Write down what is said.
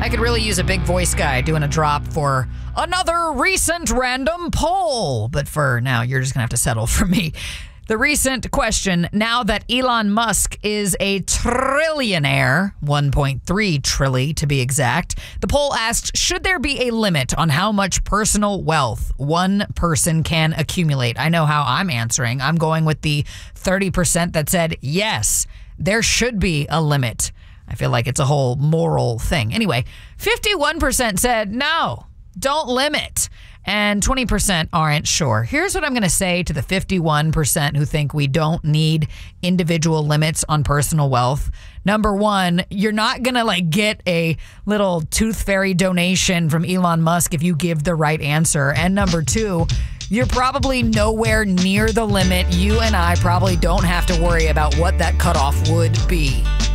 I could really use a big voice guy doing a drop for another recent random poll. But for now, you're just going to have to settle for me. The recent question, now that Elon Musk is a trillionaire, 1.3 trillion to be exact, the poll asked, should there be a limit on how much personal wealth one person can accumulate? I know how I'm answering. I'm going with the 30% that said, yes, there should be a limit. I feel like it's a whole moral thing. Anyway, 51% said, no, don't limit. And 20% aren't sure. Here's what I'm going to say to the 51% who think we don't need individual limits on personal wealth. Number one, you're not going to get a little tooth fairy donation from Elon Musk if you give the right answer. And number two, you're probably nowhere near the limit. You and I probably don't have to worry about what that cutoff would be.